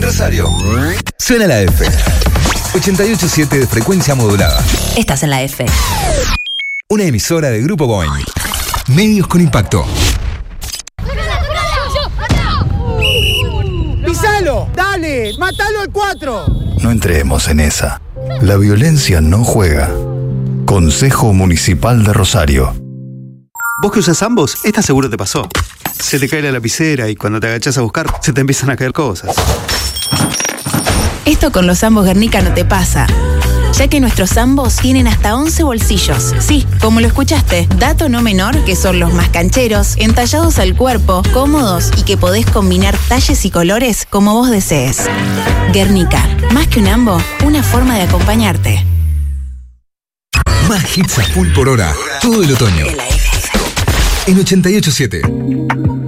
Rosario. Suena la F. 88.7 de frecuencia modulada. Estás en la F. Una emisora de Grupo Boeing. Medios con impacto. ¡Pisalo! ¡Dale! ¡Mátalo al 4! No entremos en esa. La violencia no juega. Consejo Municipal de Rosario. Vos que usas ambos, esta seguro te pasó. Se te cae la lapicera y cuando te agachás a buscar, se te empiezan a caer cosas. Esto con los ambos Guernica no te pasa, ya que nuestros ambos tienen hasta 11 bolsillos. Sí, como lo escuchaste, dato no menor que son los más cancheros, entallados al cuerpo, cómodos y que podés combinar talles y colores como vos desees. Guernica, más que un ambo, una forma de acompañarte. Más hits a full por hora, todo el otoño. En 88.7.